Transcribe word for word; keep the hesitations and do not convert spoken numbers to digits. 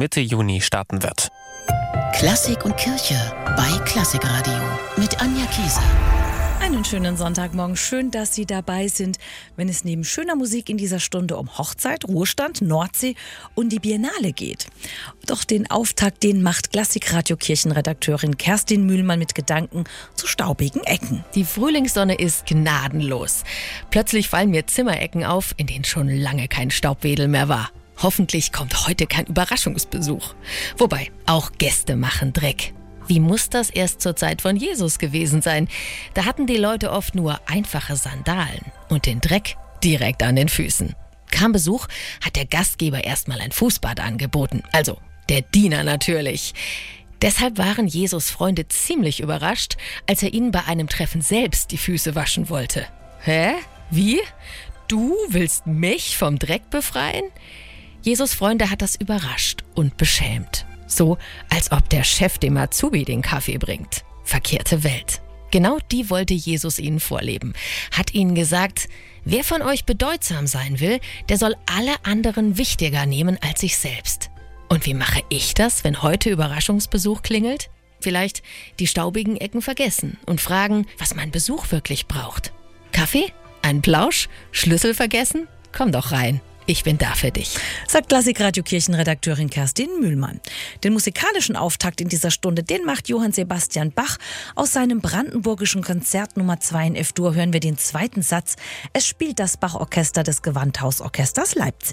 Mitte Juni starten wird. Klassik und Kirche bei Klassikradio mit Anja Kieser. Einen schönen Sonntagmorgen. Schön, dass Sie dabei sind, wenn es neben schöner Musik in dieser Stunde um Hochzeit, Ruhestand, Nordsee und die Biennale geht. Doch den Auftakt, den macht Klassikradio-Kirchenredakteurin Kerstin Mühlmann mit Gedanken zu staubigen Ecken. Die Frühlingssonne ist gnadenlos. Plötzlich fallen mir Zimmerecken auf, in denen schon lange kein Staubwedel mehr war. Hoffentlich kommt heute kein Überraschungsbesuch. Wobei, auch Gäste machen Dreck. Wie muss das erst zur Zeit von Jesus gewesen sein? Da hatten die Leute oft nur einfache Sandalen und den Dreck direkt an den Füßen. Kam Besuch, hat der Gastgeber erstmal ein Fußbad angeboten. Also der Diener natürlich. Deshalb waren Jesus Freunde ziemlich überrascht, als er ihnen bei einem Treffen selbst die Füße waschen wollte. Hä? Wie? Du willst mich vom Dreck befreien? Jesus Freunde hat das überrascht und beschämt. So, als ob der Chef dem Azubi den Kaffee bringt. Verkehrte Welt. Genau die wollte Jesus ihnen vorleben. Hat ihnen gesagt, wer von euch bedeutsam sein will, der soll alle anderen wichtiger nehmen als sich selbst. Und wie mache ich das, wenn heute Überraschungsbesuch klingelt? Vielleicht die staubigen Ecken vergessen und fragen, was mein Besuch wirklich braucht. Kaffee? Ein Plausch? Schlüssel vergessen? Komm doch rein. Ich bin da für dich, sagt Klassikradio-Kirchenredakteurin Kerstin Mühlmann. Den musikalischen Auftakt in dieser Stunde, den macht Johann Sebastian Bach. Aus seinem brandenburgischen Konzert Nummer zwei in F-Dur hören wir den zweiten Satz. Es spielt das Bach-Orchester des Gewandhausorchesters Leipzig.